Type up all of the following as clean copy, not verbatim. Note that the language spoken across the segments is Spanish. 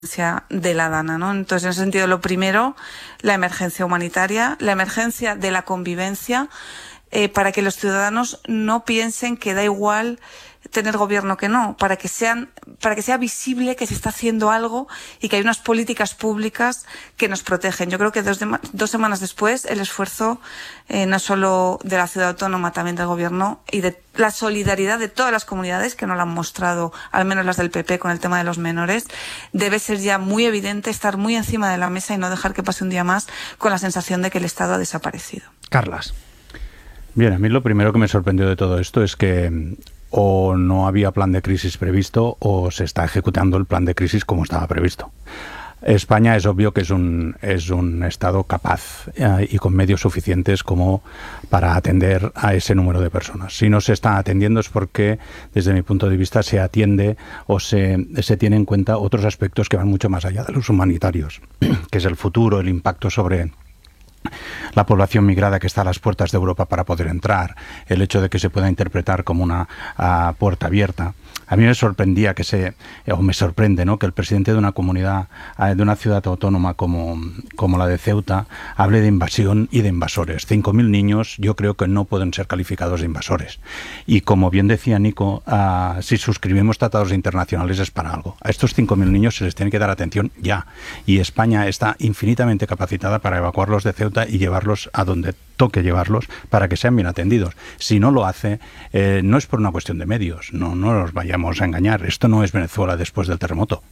de la Dana, ¿no? Entonces, en ese sentido, lo primero, la emergencia humanitaria, la emergencia de la convivencia, para que los ciudadanos no piensen que da igual tener gobierno que no, para que sea visible que se está haciendo algo y que hay unas políticas públicas que nos protegen. Yo creo que dos semanas después el esfuerzo no solo de la ciudad autónoma, también del gobierno y de la solidaridad de todas las comunidades que nos lo han mostrado, al menos las del PP con el tema de los menores, debe ser ya muy evidente, estar muy encima de la mesa y no dejar que pase un día más con la sensación de que el Estado ha desaparecido. Carlas. Bien, a mí lo primero que me sorprendió de todo esto es que o no había plan de crisis previsto o se está ejecutando el plan de crisis como estaba previsto. España es obvio que es un Estado capaz y con medios suficientes como para atender a ese número de personas. Si no se está atendiendo es porque, desde mi punto de vista, se atiende o se tiene en cuenta otros aspectos que van mucho más allá de los humanitarios, que es el futuro, el impacto sobre la población migrada que está a las puertas de Europa para poder entrar, el hecho de que se pueda interpretar como una puerta abierta. A mí me sorprendía me sorprende, ¿no?, que el presidente de una comunidad, de una ciudad autónoma como la de Ceuta, hable de invasión y de invasores. 5.000 niños yo creo que no pueden ser calificados de invasores. Y como bien decía Nico, si suscribimos tratados internacionales es para algo. A estos 5.000 niños se les tiene que dar atención ya. Y España está infinitamente capacitada para evacuarlos de Ceuta y llevarlos a donde toque llevarlos para que sean bien atendidos. Si no lo hace, no es por una cuestión de medios, no nos vayamos a engañar. Esto no es Venezuela después del terremoto.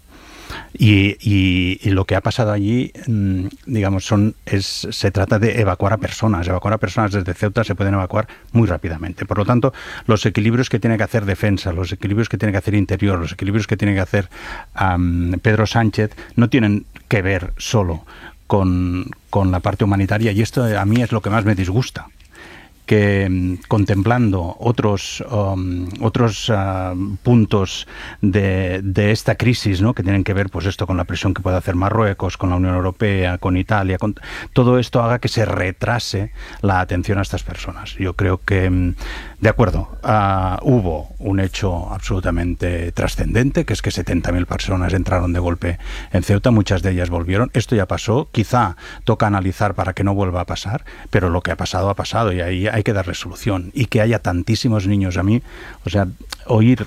Y lo que ha pasado allí, digamos, se trata de evacuar a personas. Evacuar a personas desde Ceuta se pueden evacuar muy rápidamente. Por lo tanto, los equilibrios que tiene que hacer defensa, los equilibrios que tiene que hacer interior, los equilibrios que tiene que hacer Pedro Sánchez no tienen que ver solo con la parte humanitaria, y esto a mí es lo que más me disgusta, que contemplando otros puntos de esta crisis, ¿no?, que tienen que ver, pues esto, con la presión que puede hacer Marruecos, con la Unión Europea, con Italia, con todo esto haga que se retrase la atención a estas personas. Yo creo que, de acuerdo, hubo un hecho absolutamente trascendente, que es que 70.000 personas entraron de golpe en Ceuta, muchas de ellas volvieron. Esto ya pasó, quizá toca analizar para que no vuelva a pasar, pero lo que ha pasado y ahí hay que darle solución. Y que haya tantísimos niños, a mí, o sea, oír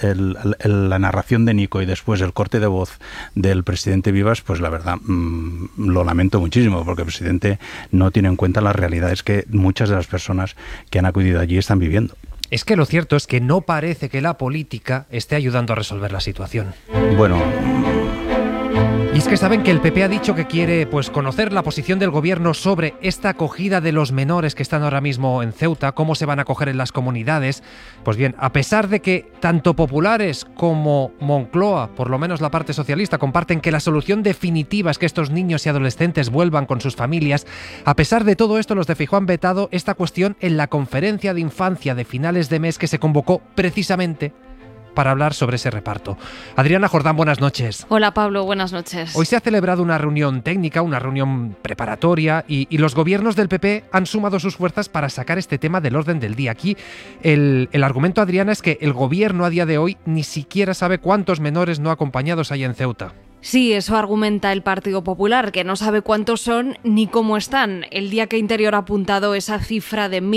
la narración de Nico y después el corte de voz del presidente Vivas, pues la verdad lo lamento muchísimo, porque el presidente no tiene en cuenta las realidades que muchas de las personas que han acudido allí están viviendo. Es que lo cierto es que no parece que la política esté ayudando a resolver la situación. Bueno, y es que saben que el PP ha dicho que quiere, pues, conocer la posición del gobierno sobre esta acogida de los menores que están ahora mismo en Ceuta, cómo se van a acoger en las comunidades. Pues bien, a pesar de que tanto populares como Moncloa, por lo menos la parte socialista, comparten que la solución definitiva es que estos niños y adolescentes vuelvan con sus familias, a pesar de todo esto, los de Feijóo han vetado esta cuestión en la conferencia de infancia de finales de mes que se convocó precisamente para hablar sobre ese reparto. Adriana Jordán, buenas noches. Hola Pablo, buenas noches. Hoy se ha celebrado una reunión técnica, una reunión preparatoria y los gobiernos del PP han sumado sus fuerzas para sacar este tema del orden del día. Aquí el argumento, Adriana, es que el gobierno a día de hoy ni siquiera sabe cuántos menores no acompañados hay en Ceuta. Sí, eso argumenta el Partido Popular, que no sabe cuántos son ni cómo están. El día que Interior ha apuntado esa cifra de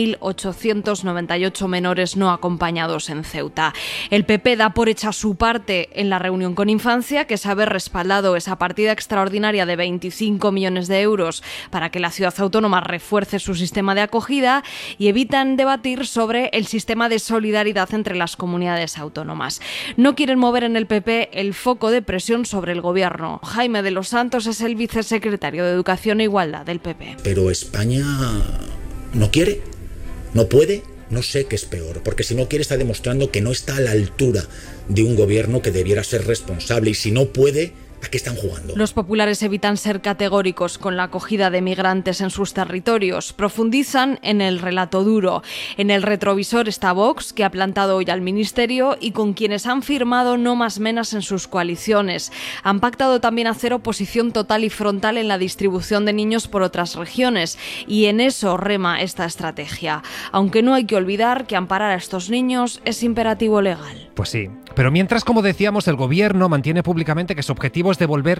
1.898 menores no acompañados en Ceuta. El PP da por hecha su parte en la reunión con Infancia, que sabe respaldado esa partida extraordinaria de 25 millones de euros para que la ciudad autónoma refuerce su sistema de acogida, y evitan debatir sobre el sistema de solidaridad entre las comunidades autónomas. No quieren mover en el PP el foco de presión sobre el gobierno. Jaime de los Santos es el vicesecretario de Educación e Igualdad del PP. Pero España no quiere, no puede, no sé qué es peor, porque si no quiere está demostrando que no está a la altura de un gobierno que debiera ser responsable, y si no puede, ¿a qué están jugando? Los populares evitan ser categóricos con la acogida de migrantes en sus territorios. Profundizan en el relato duro. En el retrovisor está Vox, que ha plantado hoy al Ministerio y con quienes han firmado no más menas en sus coaliciones. Han pactado también hacer oposición total y frontal en la distribución de niños por otras regiones, y en eso rema esta estrategia. Aunque no hay que olvidar que amparar a estos niños es imperativo legal. Pues sí, pero mientras, como decíamos, el gobierno mantiene públicamente que su objetivo después de volver